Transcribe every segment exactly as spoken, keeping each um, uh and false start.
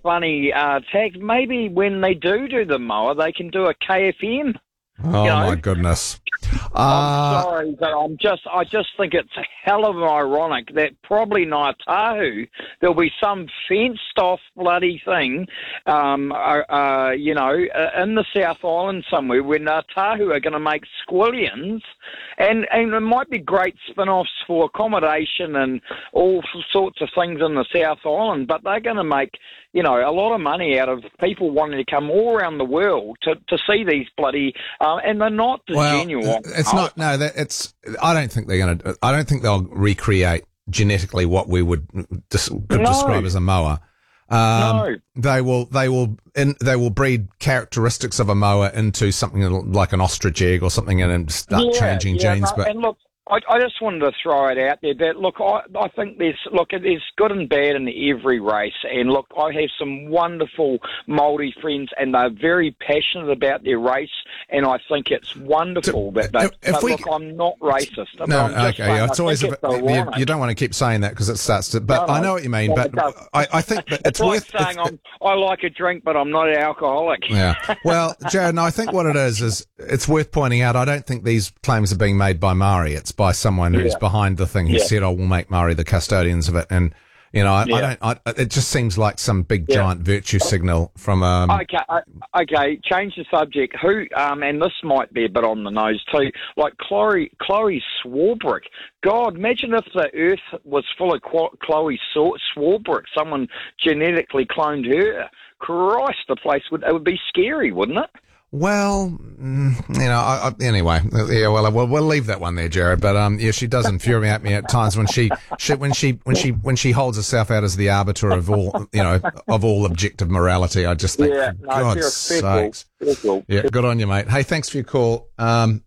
funny uh, tax. Maybe when they do do the mower, they can do a K F M. Oh, you know? my goodness. I'm Uh, sorry, but I'm just, I just think it's a hell of ironic that probably Ngāi Tahu, there'll be some fenced-off bloody thing, um, uh, uh, you know, uh, in the South Island somewhere where Ngāi Tahu are going to make squillions, and, and it might be great spin-offs for accommodation and all sorts of things in the South Island, but they're going to make, you know, a lot of money out of people wanting to come all around the world to, to see these bloody, uh, and they're not genuine. Well, it's not. No, that it's. I don't think they're going to. I don't think they'll recreate genetically what we would des- could No. describe as a mower. Um, No. They will. They will. In, they will breed characteristics of a mower into something like an ostrich egg or something, and then start Yeah, changing yeah, genes. no, But and look, I, I just wanted to throw it out there that, look, I, I think there's, look, there's good and bad in every race. And, look, I have some wonderful Māori friends, and they're very passionate about their race, and I think it's wonderful that they, if- if but we look, c- I'm not racist. but no, I'm just okay, saying, yeah, I it's always a think bit, it's you, ironic. you don't want to keep saying that because it starts to. But No, I no, know what you mean. no, But it does. I, I think that It's, it's like worth. saying it's- I'm, I like a drink, but I'm not an alcoholic. Yeah. Well, Jared, no, I think what it is is it's worth pointing out. I don't think these claims are being made by Māori. It's by someone who's Yeah. behind the thing who Yeah. said, "Oh, we'll make Māori the custodians of it." And you know, I, Yeah. I don't. I, it just seems like some big Yeah. giant virtue signal from. Um, Okay, uh, okay. Change the subject. Who? Um, and this might be a bit on the nose too. Like Chloe, Chloe Swarbrick. God, imagine if the Earth was full of Qu- Chloe Sw- Swarbrick. Someone genetically cloned her. Christ, the place would it would be scary, wouldn't it? Well, mm, you know, I, I, anyway, yeah. Well, we'll we'll leave that one there, Jared. But um, yeah, she does infuriate me at times when she, she when she when she when she holds herself out as the arbiter of all, you know, of all objective morality. I just think, Yeah, for no, God's fair- fair sakes. call, fair call. Yeah, good on you, mate. Hey, thanks for your call. Um,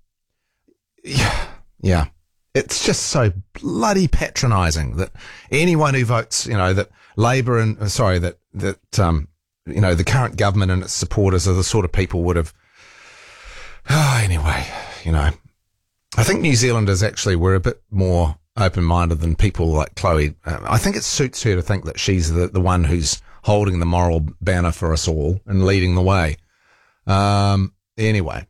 yeah, yeah, it's just so bloody patronising that anyone who votes, you know, that Labor and uh, sorry, that that um, you know, the current government and its supporters are the sort of people would have. Oh, anyway, you know, I think New Zealanders actually were a bit more open-minded than people like Chloe. Uh, I think it suits her to think that she's the, the one who's holding the moral banner for us all and leading the way. Um, anyway.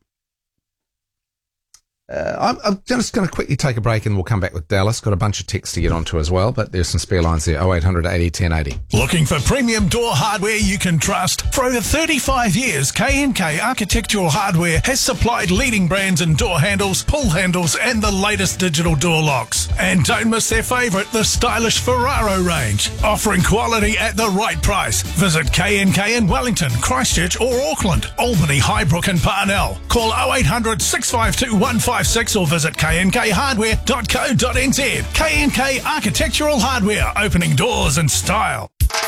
Uh, I'm, I'm just going to quickly take a break and we'll come back with Dallas. Got a bunch of texts to get onto as well, but there's some spare lines there. oh eight hundred eighty ten eighty. Looking for premium door hardware you can trust? For over thirty-five years, K and K Architectural Hardware has supplied leading brands in door handles, pull handles, and the latest digital door locks. And don't miss their favourite, the stylish Ferraro range. Offering quality at the right price. Visit K and K in Wellington, Christchurch or Auckland, Albany, Highbrook and Parnell. Call oh eight hundred six five two one five six or visit k n k hardware dot co dot n z. K and K Architectural Hardware, opening doors in style.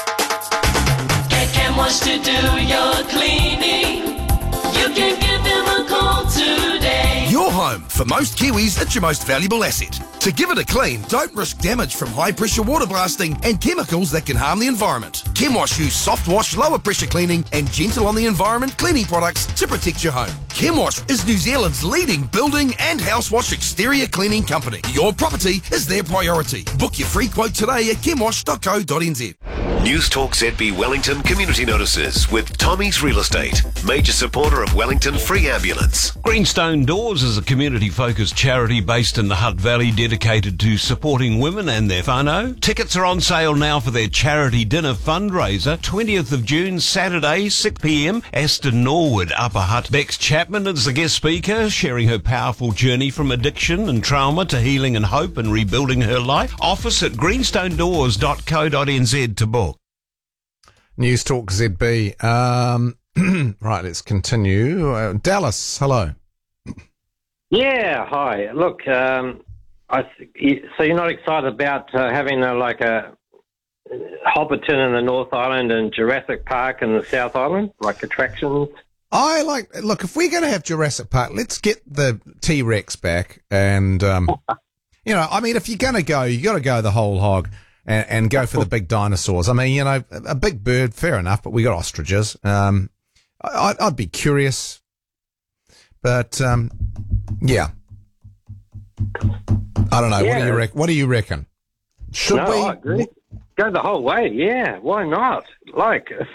Cat wants to do your cleaning. You can give them a call today. Your home, for most Kiwis, it's your most valuable asset. To give it a clean, don't risk damage from high-pressure water blasting and chemicals that can harm the environment. ChemWash use soft wash, lower pressure cleaning and gentle on the environment cleaning products to protect your home. ChemWash is New Zealand's leading building and house wash exterior cleaning company. Your property is their priority. Book your free quote today at chemwash dot co dot n z. News Talk Z B Wellington Community Notices with Tommy's Real Estate, major supporter of Wellington Free Ambulance. Greenstone Doors is a community-focused charity based in the Hutt Valley dedicated to supporting women and their whānau. Tickets are on sale now for their charity dinner fundraiser, twentieth of June, Saturday, six p m, Aston Norwood, Upper Hutt. Bex Chapman is the guest speaker, sharing her powerful journey from addiction and trauma to healing and hope and rebuilding her life. Office at greenstone doors dot co dot n z to book. News Talk Z B. Um, right, let's continue. Uh, Dallas, hello. Yeah, hi. Look, um, I th- you, so you're not excited about uh, having a, like a Hobbiton in the North Island and Jurassic Park in the South Island, like attractions? I like, look, if we're going to have Jurassic Park, let's get the T-Rex back. And, um, you know, I mean, if you're going to go, you got to go the whole hog. And, and go for the big dinosaurs. I mean, you know, a big bird, fair enough, but we got ostriches. Um, I, I'd be curious, but um, yeah, I don't know. Yeah. What do you reckon? What do you reckon? Should no, we? I agree. Go the whole way, yeah. Why not? Like,